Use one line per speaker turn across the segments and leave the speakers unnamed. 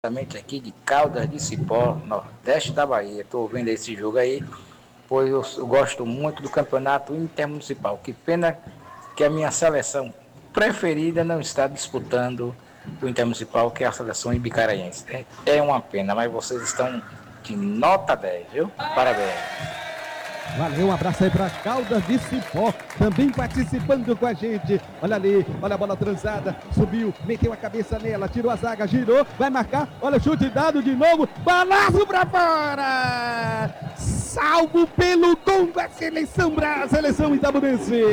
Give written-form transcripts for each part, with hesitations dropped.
Diretamente aqui de Caldas de Cipó, nordeste da Bahia. Estou vendo esse jogo aí, pois eu gosto muito do campeonato intermunicipal. Que pena que a minha seleção preferida não está disputando o intermunicipal, que é a seleção ibicaraense. É uma pena, mas vocês estão de nota 10, viu? Parabéns.
Valeu, um abraço aí para Caldas de Cipó, também participando com a gente. Olha ali, olha a bola transada, subiu, meteu a cabeça nela, tirou a zaga, girou, vai marcar, olha o chute dado de novo, balaço para fora! Salvo pelo gol da seleção itabunense.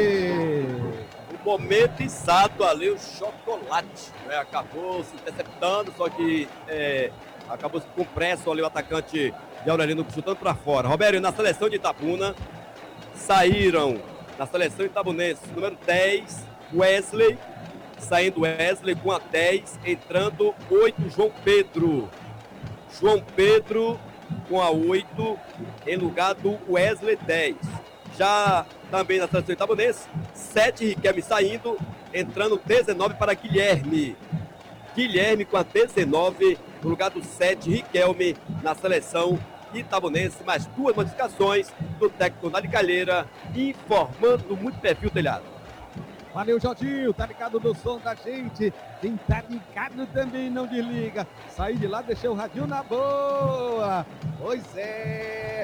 O momento exato ali, o chocolate, né? Acabou se interceptando, só que acabou com pressa ali o atacante de Aurelino chutando para fora. Robério, na seleção de Itabuna, saíram na seleção itabunense, número 10, Wesley, saindo Wesley com a 10, entrando 8, João Pedro. João Pedro com a 8, em lugar do Wesley 10. Já também na seleção itabunense, 7, Riquelme saindo, entrando 19 para Guilherme. Guilherme com a 19, no lugar do 7, Riquelme, na seleção itabunense. Mais 2 modificações do técnico Nali Calheira, informando muito perfil telhado.
Valeu, Jotinho, tá ligado no som da gente. Quem tá ligado também não desliga. Saí de lá, deixei o radinho na boa. Pois é,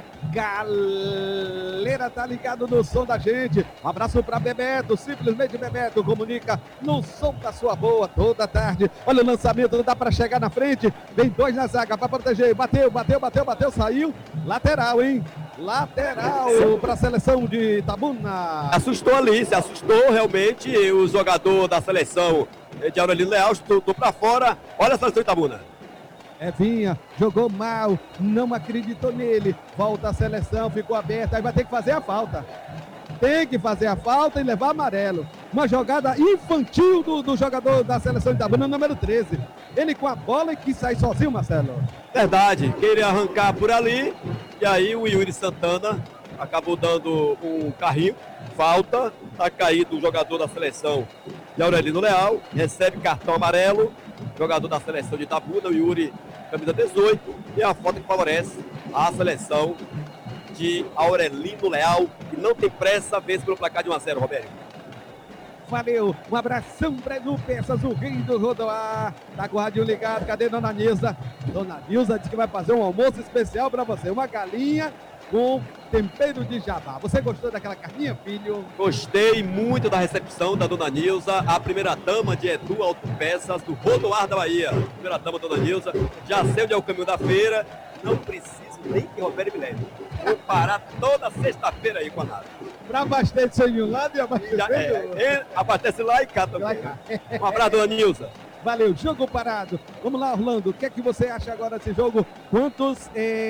galera, tá ligado no som da gente. Um abraço pra Bebeto, simplesmente Bebeto comunica no som da sua boa toda tarde. Olha o lançamento, dá pra chegar na frente. Vem 2 na zaga pra proteger. Bateu, saiu. Lateral, hein? Lateral para a seleção de Itabuna.
Assustou ali, se assustou realmente o jogador da seleção de Aurelino Leal, chutou para fora. Olha a seleção de Itabuna.
Vinha, jogou mal, não acreditou nele. Volta a seleção, ficou aberta, aí vai ter que fazer a falta. Tem que fazer a falta e levar amarelo. Uma jogada infantil do jogador da seleção de Itabuna, número 13. Ele com a bola e quis sair sozinho, Marcelo.
Verdade, queria arrancar por ali. E aí o Yuri Santana acabou dando um carrinho. Falta, tá caído o jogador da seleção de Aurelino Leal. Recebe cartão amarelo. Jogador da seleção de Itabuna, o Yuri, camisa 18. E a falta que favorece a seleção de Aurelino Leal, que não tem pressa, vence pelo placar de 1-0, Roberto.
Valeu, um abração para Edu Peças, o rei do Rodoar. Tá com o radinho ligado, cadê Dona Nilza? Dona Nilza disse que vai fazer um almoço especial para você, uma galinha com tempero de jabá. Você gostou daquela carninha, filho?
Gostei muito da recepção da Dona Nilza, a primeira dama de Edu Autopeças do Rodoar da Bahia. Primeira dama, Dona Nilza, já sei onde é o caminho da feira, não preciso nem que Roberto me leve. Vou parar toda sexta-feira aí com a nada.
Para abastecer de um lado e abastecer do outro.
Abastece lá e cá também. Um abraço, Dona Nilza.
Valeu, jogo parado. Vamos lá, Orlando, o que é que você acha agora desse jogo? Quantos?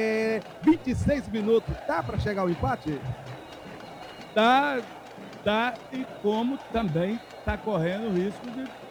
26 minutos. Dá para chegar ao empate?
Dá, e como também está correndo o risco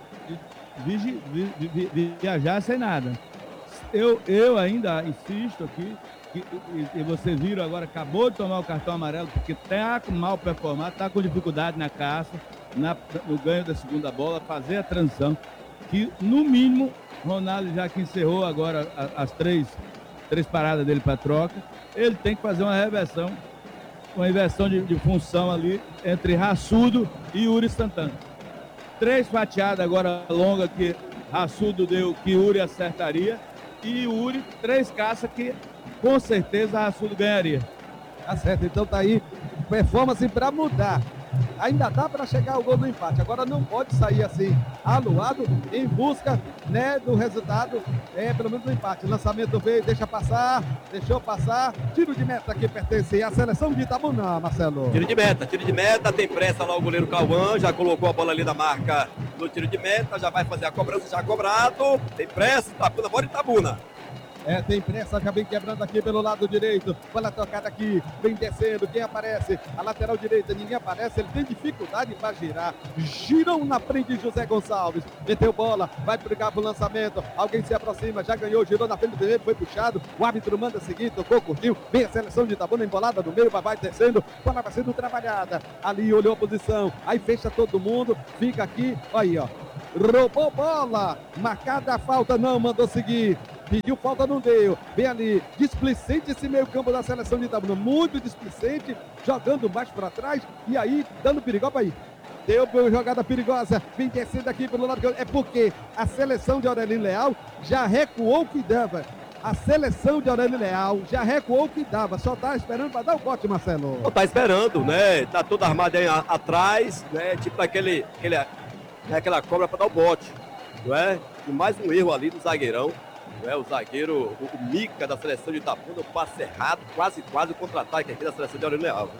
de viajar sem nada. Eu ainda insisto aqui, e vocês viram agora, acabou de tomar o cartão amarelo, porque está mal performado, está com dificuldade na caça, no ganho da segunda bola, fazer a transição, que no mínimo, Ronaldo já que encerrou agora as três paradas dele para troca, ele tem que fazer uma inversão de função ali entre Raçudo e Yuri Santana. 3 fatiadas agora longa que Raçudo deu, que Yuri acertaria, e Yuri 3 caças que com certeza Raçudo ganharia.
Tá certo, então tá aí, performance para mudar. Ainda dá para chegar ao gol do empate. Agora não pode sair assim, aluado, em busca, né, do resultado, pelo menos do empate. O lançamento veio, deixou passar. Tiro de meta que pertence à seleção de Itabuna, Marcelo.
Tiro de meta, tem pressa lá o goleiro Cauã, já colocou a bola ali na marca do tiro de meta, já vai fazer a cobrança, já cobrado. Tem pressa, Itabuna, bora Itabuna.
Tem pressa, já vem quebrando aqui pelo lado direito. Bola tocada aqui, vem descendo. Quem aparece? A lateral direita, ninguém aparece. Ele tem dificuldade para girar. Girou na frente de José Gonçalves. Meteu bola, vai brigar pro lançamento. Alguém se aproxima, já ganhou, girou na frente dele, foi puxado. O árbitro manda seguir, tocou, curtiu. Vem a seleção de Itabuna embolada no meio, vai descendo. Bola vai sendo trabalhada. Ali olhou a posição, aí fecha todo mundo. Fica aqui, aí ó. Roubou bola, marcada a falta, não mandou seguir. pediu falta, não deu. Vem ali, displicente esse meio campo da seleção de Itabuna, muito displicente, jogando mais para trás e aí dando perigo. Opa aí. Deu jogada perigosa, vem descendo aqui pelo lado. É porque a seleção de Aurelino Leal já recuou o que dava. A seleção de Aurélio Leal já recuou o que dava, só tá esperando para dar o bote, Marcelo.
Não tá esperando, né? Tá todo armado aí atrás, né? Tipo aquela cobra para dar o bote, não é? E mais um erro ali do zagueirão, não é? O zagueiro, o Mica da seleção de Itabuna, o passe errado, quase o contra-ataque aqui da seleção de Aurélio Leal.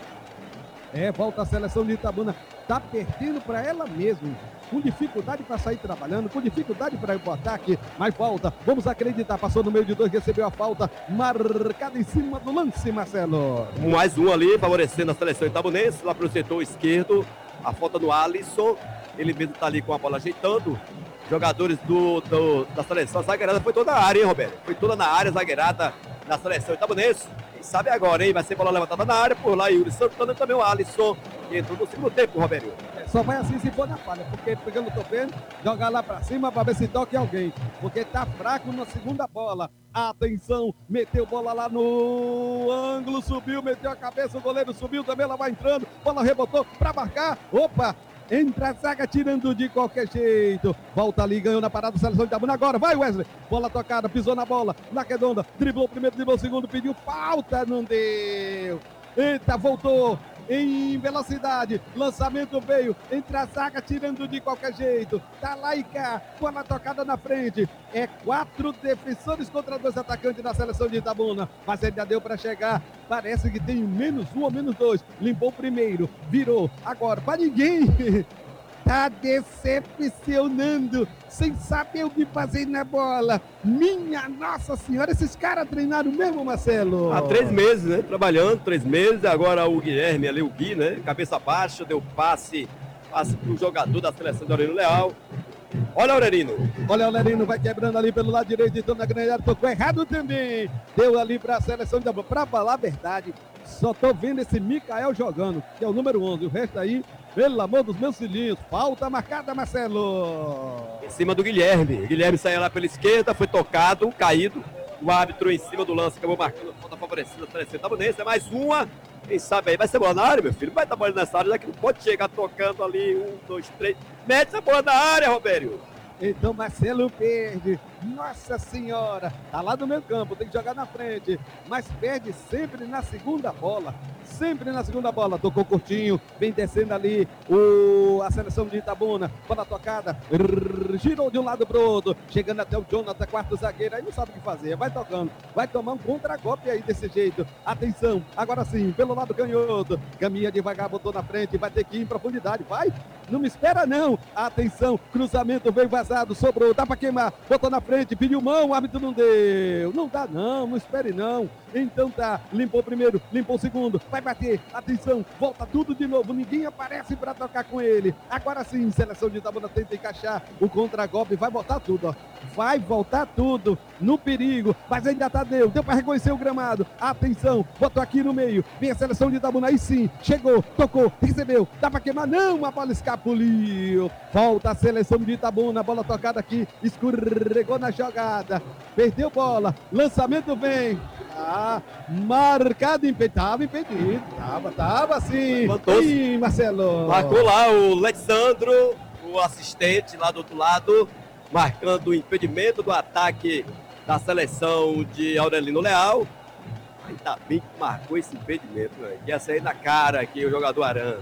Volta a seleção de Itabuna, tá perdendo para ela mesmo. Com dificuldade para sair trabalhando, com dificuldade para ir para o ataque, mas volta, vamos acreditar, passou no meio de dois, recebeu a falta, marcada em cima do lance, Marcelo.
Mais um ali, favorecendo a seleção itabunense, lá para o setor esquerdo, a falta do Alisson, ele mesmo tá ali com a bola ajeitando, jogadores da seleção, a zagueirada foi toda na área, hein, Roberto? Foi toda na área, zagueirada da seleção itabunense. Quem sabe agora, hein? Vai ser bola levantada na área, por lá Yuri Santana e também o Alisson, que entrou no segundo tempo, Roberto.
Só vai assim se for na falha, porque pegando o topendo, jogar lá pra cima pra ver se toca em alguém, porque tá fraco na segunda bola. Atenção, meteu bola lá no ângulo, subiu, meteu a cabeça, o goleiro subiu também, ela vai entrando, bola rebotou pra marcar, opa! Entra a zaga tirando de qualquer jeito. Volta ali, ganhou na parada, seleção de Itabuna. Agora vai Wesley. Bola tocada, pisou na bola, na redonda. Driblou o primeiro, driblou o segundo, pediu falta, não deu. Eita, voltou em velocidade. Lançamento veio. Entre a zaga tirando de qualquer jeito. Tá lá e cá. Bola tocada na frente. É 4 defensores contra 2 atacantes da seleção de Itabuna. Mas ainda deu para chegar. Parece que tem -1 ou -2. Limpou o primeiro. Virou. Agora para ninguém. Tá decepcionando, sem saber o que fazer na bola. Minha Nossa Senhora, esses caras treinaram mesmo, Marcelo?
Há 3 meses, né? Trabalhando, 3 meses. Agora o Guilherme ali, o Gui, né? Cabeça baixa, deu passe pro jogador da seleção de Aurelino Leal. Olha o Aurelino.
Olha o Aurelino, vai quebrando ali pelo lado direito, então na grande área, tocou errado também. Deu ali para a seleção de Itabuna. Para falar a verdade, só tô vendo esse Mikael jogando, que é o número 11. O resto aí, pelo amor dos meus filhinhos, falta marcada, Marcelo.
Em cima do Guilherme. O Guilherme saiu lá pela esquerda, foi tocado, caído. O árbitro em cima do lance acabou marcando falta favorecida da seleção itabunense. É mais uma. Quem sabe aí vai ser bola na área, meu filho. Vai estar bola nessa área, já que não pode chegar tocando ali. 1, 2, 3. Mete essa bola na área, Robério.
Então Marcelo perde. Nossa Senhora, tá lá no meio campo, tem que jogar na frente, mas perde sempre na segunda bola. Sempre na segunda bola, tocou curtinho, vem descendo ali a seleção de Itabuna, bola tocada, girou de um lado pro outro, chegando até o Jonathan, quarto zagueiro, aí não sabe o que fazer, vai tocando, vai tomar um contra-golpe aí desse jeito. Atenção, agora sim, pelo lado canhoto, caminha devagar, botou na frente, vai ter que ir em profundidade, vai, não me espera não. Atenção, cruzamento veio vazado, sobrou, dá pra queimar, botou na frente, pediu mão, o árbitro não deu, não dá não espere não. Então tá, limpou o primeiro, limpou o segundo, vai bater, atenção, volta tudo de novo, ninguém aparece para tocar com ele. Agora sim, seleção de Itabuna tenta encaixar o contra-golpe, vai voltar tudo, ó. Vai voltar tudo no perigo, mas ainda tá, deu para reconhecer o gramado. Atenção, botou aqui no meio, vem a seleção de Itabuna, aí sim, chegou, tocou, recebeu, dá para queimar, não, a bola escapuliu. Volta a seleção de Itabuna, bola tocada aqui, escorregou na jogada, perdeu bola, lançamento vem. Marcado, estava impedido, tava sim. Sim, Marcelo.
Marcou lá o Alexandro, o assistente lá do outro lado, marcando o impedimento do ataque da seleção de Aurelino Leal. Ainda bem que marcou esse impedimento, né? Ia sair na cara aqui o jogador Aran.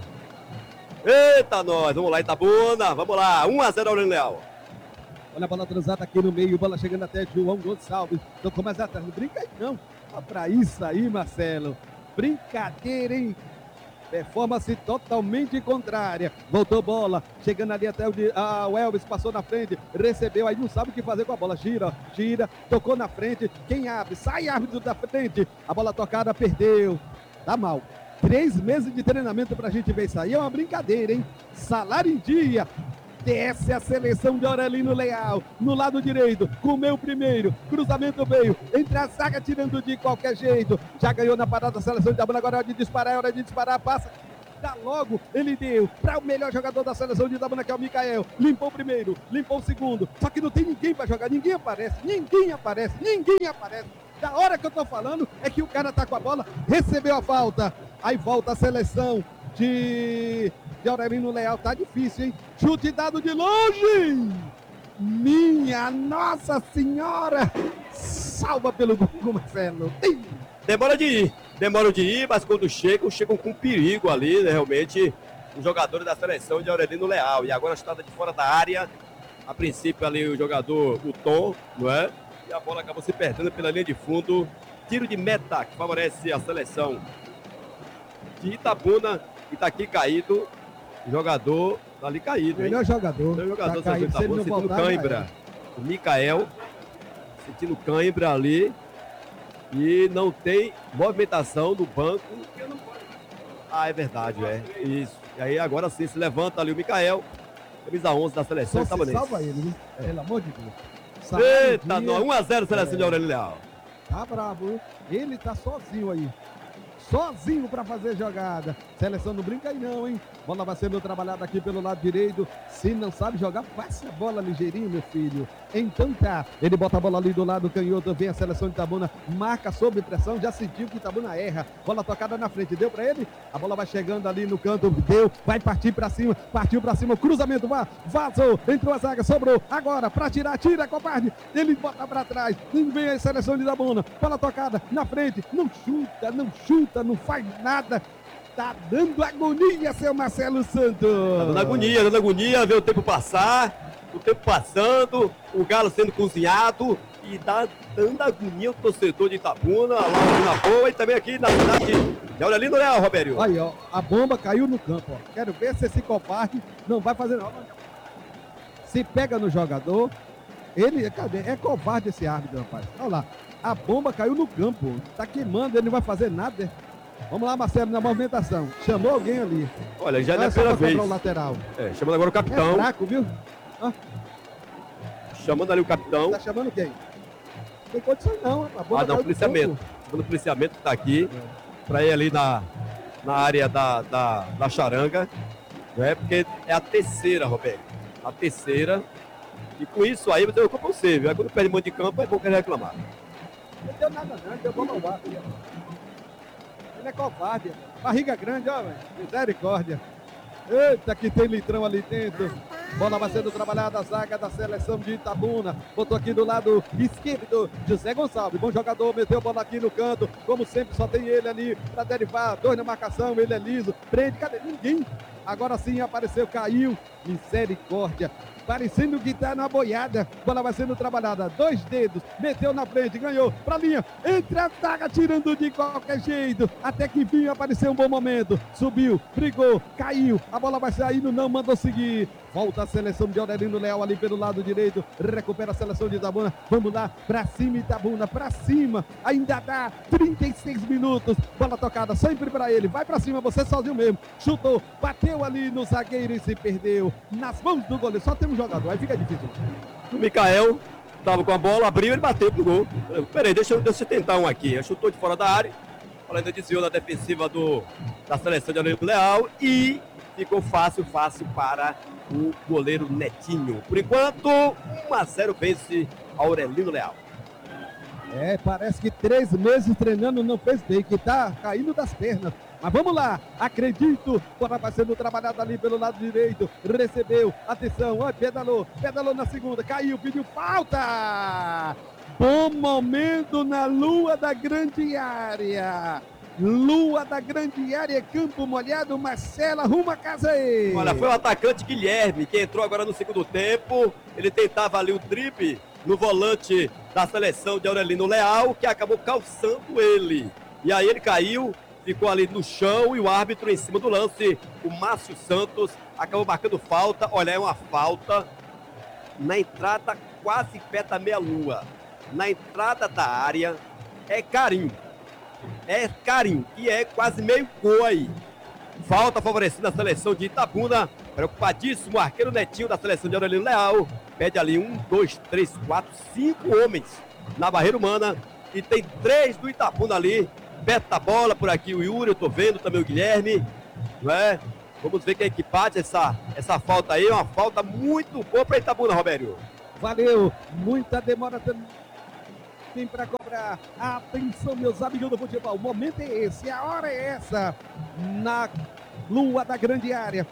Eita nós, vamos lá Itabuna, vamos lá, 1-0 Aurelino Leal.
Olha a bola cruzada aqui no meio, bola chegando até João Gonçalves. Tocou mais atrás, não brinca aí não. Olha pra isso aí, Marcelo. Brincadeira, hein? Performance totalmente contrária. Voltou bola, chegando ali até o Elvis, passou na frente, recebeu, aí não sabe o que fazer com a bola. Gira, tocou na frente. Quem abre? Sai árbitro da frente. A bola tocada, perdeu. Tá mal. 3 meses de treinamento pra gente ver isso aí. É uma brincadeira, hein? Salário em dia. Desce a seleção de Aurelino Leal, no lado direito, comeu o primeiro, cruzamento veio, entre a zaga tirando de qualquer jeito, já ganhou na parada a seleção de Itabuna, agora é hora de disparar, passa, dá logo, ele deu para o melhor jogador da seleção de Itabuna, que é o Mikael. Limpou o primeiro, limpou o segundo, só que não tem ninguém para jogar, ninguém aparece. Da hora que eu tô falando é que o cara tá com a bola, recebeu a falta, aí volta a seleção de Aurelino Leal. Tá difícil, hein? Chute dado de longe. Minha Nossa Senhora! Salva pelo Gugu, Marcelo.
Demora de ir, mas quando chegam com perigo ali, né, realmente, os jogadores da seleção de Aurelino Leal. E agora a chutada de fora da área, a princípio ali o jogador, o Tom, não é? E a bola acabou se perdendo pela linha de fundo. Tiro de meta que favorece a seleção de Itabuna. E tá aqui caído, o jogador tá ali caído.
Melhor jogador.
Melhor jogador
tá
da
caído,
Itabuna, sentindo cãibra. O Mikael sentindo cãibra ali. E não tem movimentação do banco. Ah, é verdade, é. Isso. E aí agora sim se levanta ali o Mikael. Camisa 11 da seleção itabanense.
Salva ele, viu? Pelo amor de Deus.
Eita, 1-0 seleção de Aurelino Leal.
Tá bravo, viu? Ele tá sozinho aí. Sozinho para fazer jogada. Seleção não brinca aí não, hein? Bola vai sendo trabalhada aqui pelo lado direito. Se não sabe jogar, passe a bola ligeirinho, meu filho. Então tá. Ele bota a bola ali do lado canhoto. Vem a seleção de Itabuna. Marca sob pressão. Já sentiu que Itabuna erra. Bola tocada na frente. Deu para ele. A bola vai chegando ali no canto. Deu. Vai partir para cima. Partiu para cima. Cruzamento. Vazou. Entrou a zaga. Sobrou. Agora para tirar. Tira, covarde. Ele bota para trás. Vem a seleção de Itabuna. Bola tocada na frente. Não chuta. Não faz nada. Tá dando agonia, seu Marcelo Santos.
Tá dando agonia, ver o tempo passar, o tempo passando, o galo sendo cozinhado e tá dando agonia o torcedor de Itabuna, lá na boa e também aqui na cidade de Aurelino Leal, Robério.
Aí, ó, a bomba caiu no campo, ó. Quero ver se esse covarde não vai fazer nada. Se pega no jogador, ele, cadê? É covarde esse árbitro, rapaz. Olha lá, a bomba caiu no campo, tá queimando, ele não vai fazer nada. Vamos lá, Marcelo, na movimentação. Chamou alguém ali.
Olha, já não é a primeira vez.
O lateral.
É, chamando agora o capitão.
É fraco, viu? Ah.
Chamando ali o capitão.
Tá chamando quem? Não tem condição não.
Não, policiamento. Chamando o policiamento que tá aqui. Pra ir ali na área da charanga. Né? Porque é a terceira, Roberto. A terceira. E com isso aí, eu culpo você, viu? Quando perde um monte de campo, é bom querer reclamar.
Não deu nada não, deu bom malvado. Ele é covarde. Barriga grande, ó, velho. Misericórdia. Eita, que tem litrão ali dentro. Bola vai sendo trabalhada a zaga da seleção de Itabuna. Botou aqui do lado esquerdo José Gonçalves. Bom jogador, meteu a bola aqui no canto. Como sempre, só tem ele ali para derivar. 2 na marcação, ele é liso. Prende, cadê? Ninguém. Agora sim apareceu, caiu. Misericórdia. Parecendo que tá na boiada. Bola vai sendo trabalhada. 2 dedos. Meteu na frente. Ganhou. Pra linha. Entre a zaga. Tirando de qualquer jeito. Até que enfim apareceu um bom momento. Subiu. Brigou. Caiu. A bola vai saindo. Não mandou seguir. Volta a seleção de Aurelino Leal ali pelo lado direito. Recupera a seleção de Itabuna. Vamos lá. Pra cima, Itabuna. Pra cima. Ainda dá 36 minutos. Bola tocada sempre pra ele. Vai pra cima. Você sozinho mesmo. Chutou. Bateu ali no zagueiro e se perdeu. Nas mãos do goleiro. Só tem um jogador. Aí fica difícil.
O Mikael tava com a bola. Abriu. Ele bateu pro gol. Peraí, deixa eu tentar um aqui. Ele chutou de fora da área. Ela ainda desviou na defensiva da seleção de Aurelino Leal. E ficou fácil para o goleiro Netinho. Por enquanto, 1-0 vence Aurelino Leal.
É, parece que 3 meses treinando não fez bem, que tá caindo das pernas. Mas vamos lá, acredito. Bola vai sendo trabalhada ali pelo lado direito. Recebeu, atenção, ó, pedalou na segunda, caiu, pediu falta. Bom momento na lua da grande área. Lua da grande área, campo molhado, Marcelo, arruma a casa aí.
Olha, foi o atacante Guilherme, que entrou agora no segundo tempo. Ele tentava ali o drible no volante da seleção de Aurelino Leal, que acabou calçando ele. E aí ele caiu, ficou ali no chão e o árbitro em cima do lance, o Márcio Santos, acabou marcando falta. Olha, é uma falta na entrada quase perto da meia-lua. Na entrada da área, é Carim. É Carim, que é quase meio gol aí. Falta favorecendo a seleção de Itabuna. Preocupadíssimo, o arqueiro Netinho da seleção de Aurelino Leal. Pede ali 1, 2, 3, 4, 5 homens na barreira humana. E tem 3 do Itabuna ali, perto da bola. Por aqui o Yuri, eu tô vendo também o Guilherme. não é? Vamos ver quem é que bate essa falta aí, uma falta muito boa para Itabuna, Robério.
Valeu, muita demora também para cobrar. Atenção, meus amigos do futebol, o momento é esse, a hora é essa, na lua da grande área.